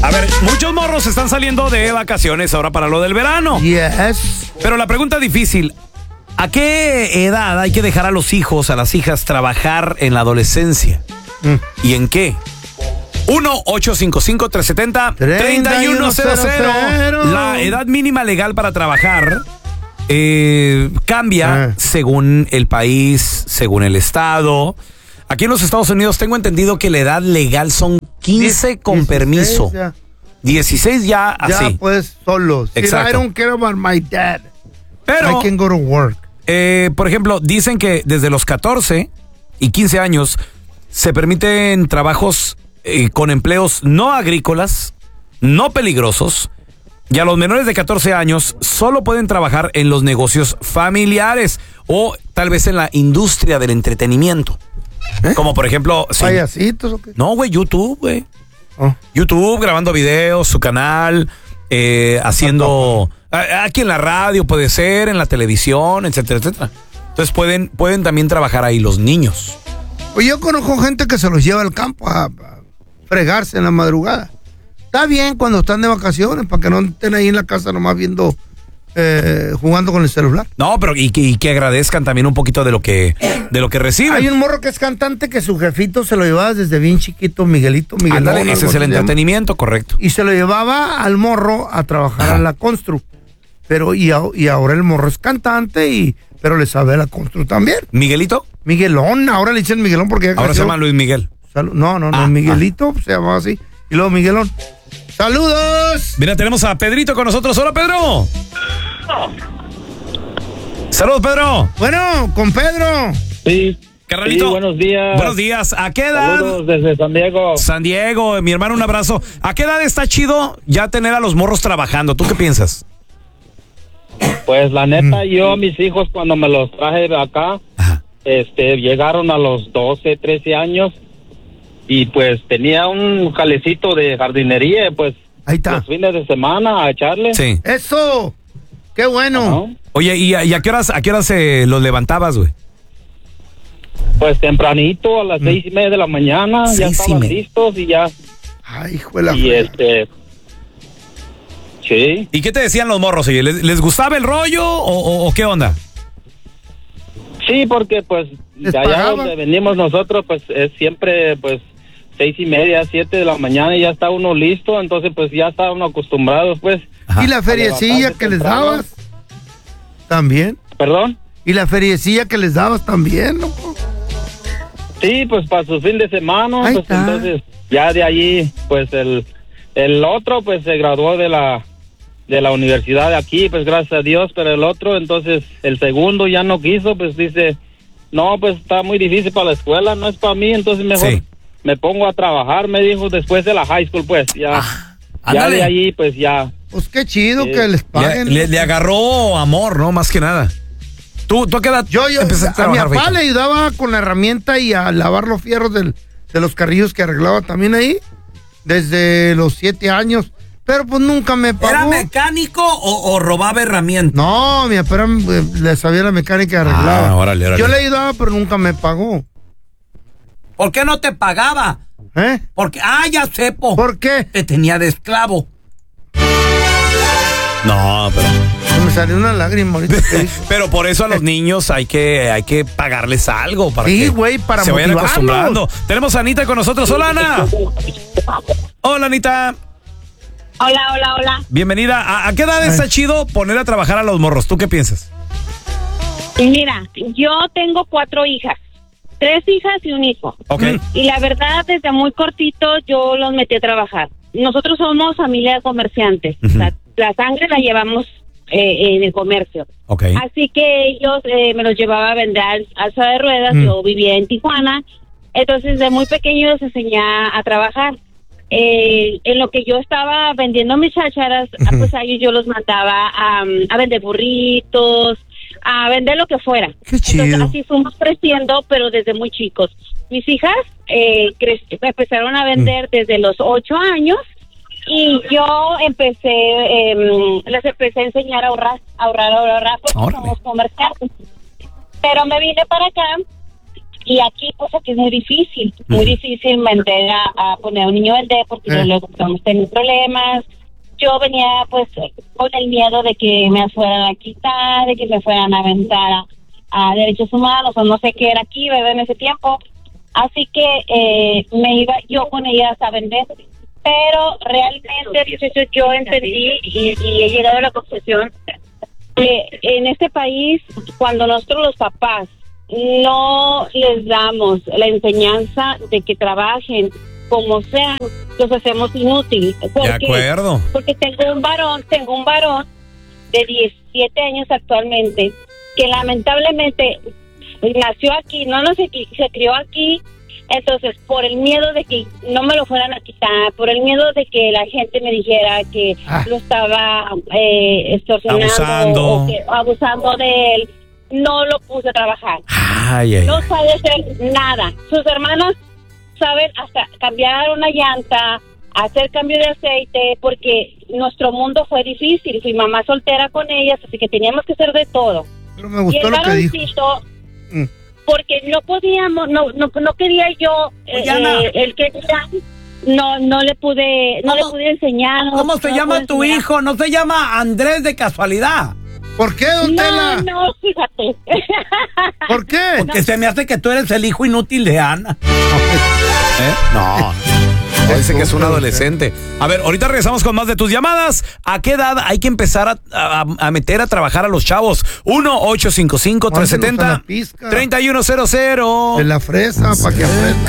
A ver, muchos morros están saliendo de vacaciones ahora para lo del verano. Yes. Pero la pregunta difícil, ¿a qué edad hay que dejar a los hijos, a las hijas, trabajar en la adolescencia? ¿Y en qué? 1-855-370-3100. La edad mínima legal para trabajar cambia según el país, según el estado. Aquí en los Estados Unidos tengo entendido que la edad legal son 15 con 16, permiso. Ya. 16 ya así. Ya pues solo. Exacto. I don't care about my dad. Pero, I can go to work. Por ejemplo, dicen que desde los 14 y 15 años se permiten trabajos con empleos no agrícolas, no peligrosos, y a los menores de 14 años solo pueden trabajar en los negocios familiares o tal vez en la industria del entretenimiento. Como por ejemplo... Sí. ¿Payasitos o qué? No, güey, YouTube, güey. YouTube, grabando videos, su canal, haciendo... Aquí en la radio puede ser, en la televisión, etcétera, etcétera. Entonces pueden también trabajar ahí los niños. Pues yo conozco gente que se los lleva al campo a fregarse en la madrugada. Está bien cuando están de vacaciones, para que no estén ahí en la casa nomás viendo... jugando con el celular. No, pero y que agradezcan también un poquito de lo que reciben. Hay un morro que es cantante que su jefito se lo llevaba desde bien chiquito, Miguelito. Ándale, ese es el entretenimiento, correcto. Y se lo llevaba al morro a trabajar a la Constru. Pero y ahora el morro es cantante pero le sabe a la Constru también. ¿Miguelito? Miguelón, ahora le dicen Miguelón porque ahora se llama Luis Miguel. No, Miguelito se llamaba así. Y luego Miguelón. ¡Saludos! Mira, tenemos a Pedrito con nosotros. ¡Hola, Pedro! ¡Saludos, Pedro! Bueno, con Pedro. Sí. Carnalito. Sí, buenos días. Buenos días. ¿A qué edad? Saludos desde San Diego. San Diego, mi hermano, un abrazo. ¿A qué edad está chido ya tener a los morros trabajando? ¿Tú qué piensas? Pues la neta, yo a mis hijos cuando me los traje de acá, llegaron a los 12, 13 años. Y pues tenía un jalecito de jardinería, pues ahí está. Los fines de semana a echarle. Sí. ¡Eso! ¡Qué bueno! Ajá. Oye, ¿y a qué horas los levantabas, güey? Pues tempranito, a las 6:30 de la mañana, ya estaban listos y ya. Ay, hijo de la Y fe. sí. ¿Y qué te decían los morros? Oye, ¿les gustaba el rollo o qué onda? Sí, porque pues de allá donde venimos nosotros, pues es siempre pues 6:30, 7 de la mañana y ya está uno listo, entonces pues ya está uno acostumbrado, pues. ¿Y la feriecilla que les dabas? ¿También? ¿Perdón? ¿Y la feriecilla que les dabas también, loco? Sí, pues para su fin de semana, Ahí pues está. entonces ya de allí, pues el otro pues se graduó de la universidad de aquí, pues gracias a Dios, pero el otro, entonces el segundo ya no quiso, pues dice, no, pues está muy difícil para la escuela, no es para mí, entonces mejor me pongo a trabajar, me dijo, después de la high school, pues ya, ya de allí, pues ya. Pues qué chido que les paguen. Le agarró amor, ¿no? Más que nada. ¿Tú a qué edad empezaste a mi trabajar? papá le ayudaba con la herramienta y a lavar los fierros de los carrillos que arreglaba también ahí, desde los 7 años. Pero pues nunca me pagó. ¿Era mecánico o robaba herramientas? No, mi papá le sabía la mecánica y arreglaba. Órale. Yo le ayudaba, pero nunca me pagó. ¿Por qué no te pagaba? Porque, ya sé, ¿por qué? Te tenía de esclavo. No, pero... Me salió una lágrima ahorita. Pero por eso a los niños hay que pagarles algo para que para se vayan motivarlos. acostumbrando. Tenemos a Anita con nosotros. Hola, Ana. Hola, Anita. Hola. Bienvenida. ¿A qué edad está chido poner a trabajar a los morros? ¿Tú qué piensas? Mira, yo tengo 4 hijas. 3 hijas y un hijo. Okay. Y la verdad, desde muy cortito yo los metí a trabajar. Nosotros somos familia de comerciantes. La sangre la llevamos en el comercio. Okay. Así que ellos me los llevaba a vender alza de ruedas. Yo vivía en Tijuana. Entonces, de muy pequeño les enseñé a trabajar. En lo que yo estaba vendiendo mis chácharas, pues a ellos yo los mandaba a vender burritos, a vender lo que fuera. Qué chido. Entonces así fuimos creciendo, pero desde muy chicos. Mis hijas empezaron a vender desde los 8 años y yo les empecé a enseñar a ahorrar, porque somos comerciantes. Pero me vine para acá Y aquí, pues aquí es muy difícil meter a poner a un niño a vender porque luego estamos teniendo problemas. Yo venía pues con el miedo de que me fueran a quitar, de que me fueran a aventar a derechos humanos o no sé qué era aquí, ¿verdad? En ese tiempo. Así que me iba yo con ellas a vender. Pero realmente yo entendí y he llegado a la conclusión que en este país, cuando nosotros los papás no les damos la enseñanza de que trabajen como sean, los hacemos inútiles. De acuerdo. Porque tengo un varón de 17 años actualmente, que lamentablemente nació aquí, se crió aquí. Entonces, por el miedo de que no me lo fueran a quitar, por el miedo de que la gente me dijera que lo estaba extorsionando abusando de él, no lo puse a trabajar. No sabe hacer nada. Sus hermanos saben hasta cambiar una llanta, hacer cambio de aceite, porque nuestro mundo fue difícil. Fui mamá soltera con ellas, así que teníamos que hacer de todo. Pero me gustó lo que dijo. Porque no podíamos, no quería yo, el que no le pude enseñar. ¿Cómo se llama tu hijo? ¿No se llama Andrés de casualidad? ¿Por qué, don Tela? No, fíjate. ¿Por qué? Porque se me hace que tú eres el hijo inútil de Ana. No. Dice que es un adolescente. A ver, ahorita regresamos con más de tus llamadas. ¿A qué edad hay que empezar a meter a trabajar a los chavos? 1-855-370-3100. De la fresa, para que aprendan.